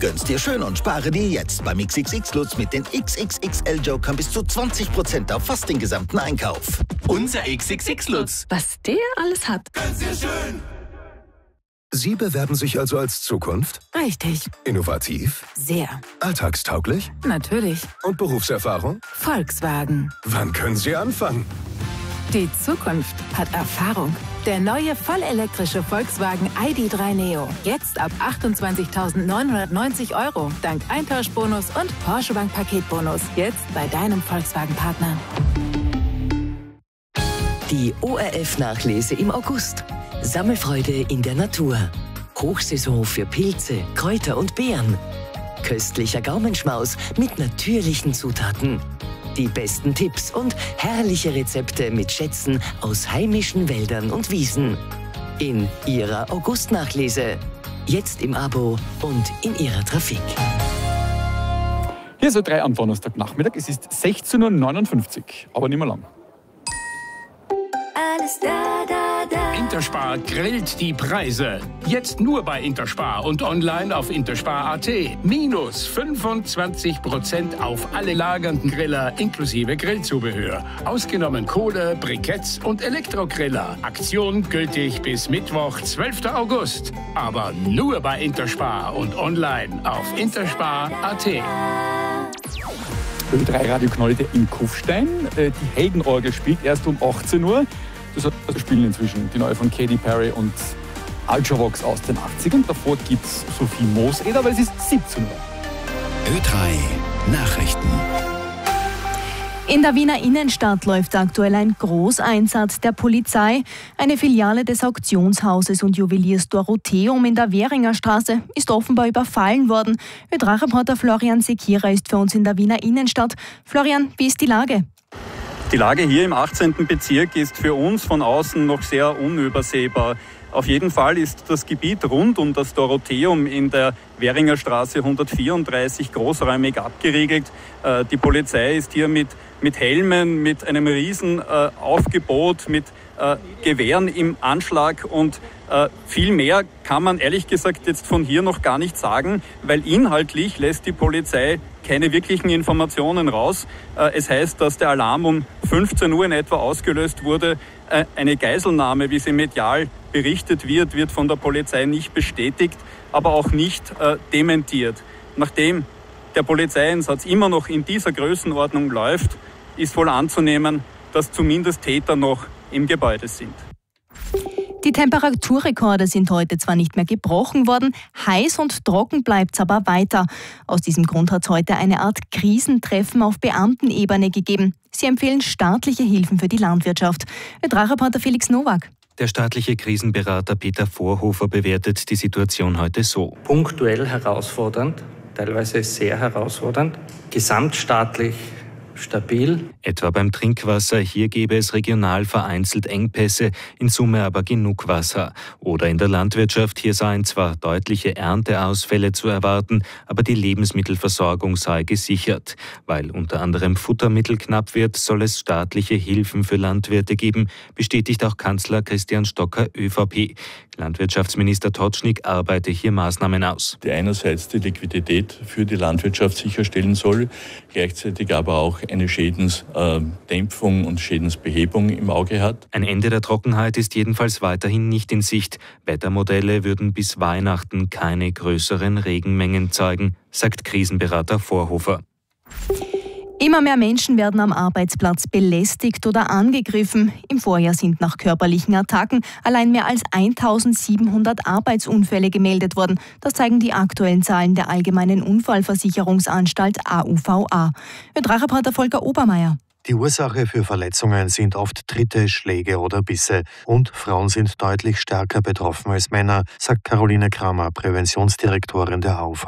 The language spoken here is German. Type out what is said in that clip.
Gönn's dir schön und spare dir jetzt beim XXX-Lutz mit den XXXL-Jokern bis zu 20% auf fast den gesamten Einkauf. Unser XXX-Lutz. Was der alles hat. Gönn's dir schön. Sie bewerben sich also als Zukunft? Richtig. Innovativ? Sehr. Alltagstauglich? Natürlich. Und Berufserfahrung? Volkswagen. Wann können Sie anfangen? Die Zukunft hat Erfahrung. Der neue vollelektrische Volkswagen ID.3 Neo. Jetzt ab 28.990 €. Dank Eintauschbonus und Porsche Bank Paketbonus. Jetzt bei deinem Volkswagen-Partner. Die ORF-Nachlese im August. Sammelfreude in der Natur. Hochsaison für Pilze, Kräuter und Beeren. Köstlicher Gaumenschmaus mit natürlichen Zutaten. Die besten Tipps und herrliche Rezepte mit Schätzen aus heimischen Wäldern und Wiesen. In Ihrer August-Nachlese. Jetzt im Abo und in Ihrer Trafik. Hier ist Ö3 am Donnerstagnachmittag. Es ist 16:59 Uhr, aber nicht mehr lang. Alles da, da, da. Interspar grillt die Preise. Jetzt nur bei Interspar und online auf interspar.at. Minus 25% auf alle lagernden Griller inklusive Grillzubehör. Ausgenommen Kohle, Briketts und Elektrogriller. Aktion gültig bis Mittwoch, 12. August. Aber nur bei Interspar und online auf interspar.at. Ö3 Radio Knollite in Kufstein. Die Heldenorgel spielt erst um 18 Uhr. Das spielen inzwischen die neue von Katy Perry und Ultravox aus den 80ern. Davor gibt es Sophie Mooseder, weil es ist 17 Uhr. Ö3 Nachrichten. In der Wiener Innenstadt läuft aktuell ein Großeinsatz der Polizei. Eine Filiale des Auktionshauses und Juweliers Dorotheum in der Währinger Straße ist offenbar überfallen worden. Ö3-Reporter Florian Sekira ist für uns in der Wiener Innenstadt. Florian, wie ist die Lage? Die Lage hier im 18. Bezirk ist für uns von außen noch sehr unübersehbar. Auf jeden Fall ist das Gebiet rund um das Dorotheum in der Währinger Straße 134 großräumig abgeriegelt. Die Polizei ist hier mit Helmen, mit einem riesen Aufgebot, mit Gewehren im Anschlag und viel mehr kann man ehrlich gesagt jetzt von hier noch gar nicht sagen, weil inhaltlich lässt die Polizei keine wirklichen Informationen raus. Es heißt, dass der Alarm um 15 Uhr in etwa ausgelöst wurde. Eine Geiselnahme, wie sie medial berichtet wird von der Polizei nicht bestätigt, aber auch nicht dementiert. Nachdem der Polizeieinsatz immer noch in dieser Größenordnung läuft, ist wohl anzunehmen, dass zumindest Täter noch im Gebäude sind. Die Temperaturrekorde sind heute zwar nicht mehr gebrochen worden, heiß und trocken bleibt es aber weiter. Aus diesem Grund hat es heute eine Art Krisentreffen auf Beamtenebene gegeben. Sie empfehlen staatliche Hilfen für die Landwirtschaft. Ö3-Reporter Felix Nowak. Der staatliche Krisenberater Peter Vorhofer bewertet die Situation heute so. Punktuell herausfordernd, teilweise sehr herausfordernd, gesamtstaatlich stabil. Etwa beim Trinkwasser, hier gäbe es regional vereinzelt Engpässe, in Summe aber genug Wasser. Oder in der Landwirtschaft, hier seien zwar deutliche Ernteausfälle zu erwarten, aber die Lebensmittelversorgung sei gesichert. Weil unter anderem Futtermittel knapp wird, soll es staatliche Hilfen für Landwirte geben, bestätigt auch Kanzler Christian Stocker, ÖVP. Landwirtschaftsminister Totschnig arbeite hier Maßnahmen aus. Die einerseits die Liquidität für die Landwirtschaft sicherstellen soll, gleichzeitig aber auch eine Schädensdämpfung und Schädensbehebung im Auge hat. Ein Ende der Trockenheit ist jedenfalls weiterhin nicht in Sicht. Wettermodelle würden bis Weihnachten keine größeren Regenmengen zeigen, sagt Krisenberater Vorhofer. Immer mehr Menschen werden am Arbeitsplatz belästigt oder angegriffen. Im Vorjahr sind nach körperlichen Attacken allein mehr als 1700 Arbeitsunfälle gemeldet worden. Das zeigen die aktuellen Zahlen der Allgemeinen Unfallversicherungsanstalt AUVA. Ö3-Reporter Volker Obermeier. Die Ursache für Verletzungen sind oft Tritte, Schläge oder Bisse. Und Frauen sind deutlich stärker betroffen als Männer, sagt Caroline Kramer, Präventionsdirektorin der AUVA.